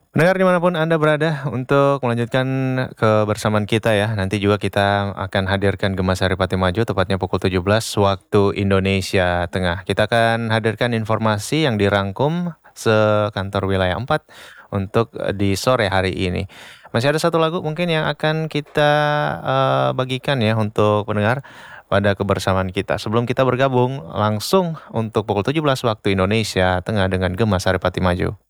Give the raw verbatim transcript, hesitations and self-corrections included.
Pendengar dimanapun Anda berada, untuk melanjutkan kebersamaan kita ya, nanti juga kita akan hadirkan Gema Saripati Maju tepatnya pukul tujuh belas waktu Indonesia Tengah. Kita akan hadirkan informasi yang dirangkum sekantor wilayah empat untuk di sore hari ini. Masih ada satu lagu mungkin yang akan kita eee, bagikan ya untuk pendengar pada kebersamaan kita. Sebelum kita bergabung langsung untuk pukul tujuh belas waktu Indonesia Tengah dengan Gema Saripati Maju.